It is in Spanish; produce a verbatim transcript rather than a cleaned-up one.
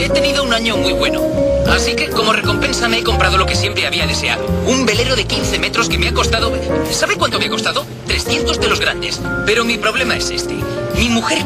He tenido un año muy bueno. Así que, como recompensa, me he comprado lo que siempre había deseado. Un velero de quince metros que me ha costado... ¿Sabe cuánto me ha costado? trescientos de los grandes. Pero mi problema es este. Mi mujer